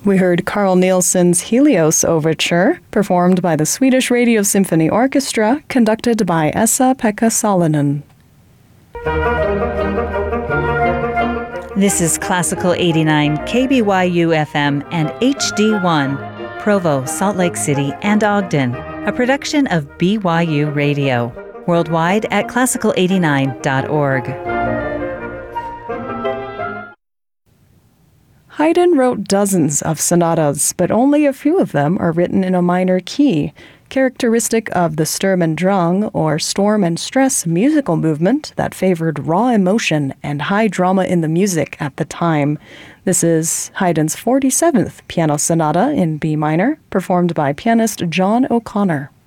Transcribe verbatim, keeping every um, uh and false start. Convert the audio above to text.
We heard Carl Nielsen's Helios Overture, performed by the Swedish Radio Symphony Orchestra, conducted by Esa-Pekka Salonen. This is Classical eighty-nine K B Y U F M and H D one, Provo, Salt Lake City, and Ogden, a production of B Y U Radio. Worldwide at classical eighty-nine dot org. Haydn wrote dozens of sonatas, but only a few of them are written in a minor key, characteristic of the Sturm und Drang, or storm and stress musical movement that favored raw emotion and high drama in the music at the time. This is Haydn's forty-seventh piano sonata in B minor, performed by pianist John O'Connor.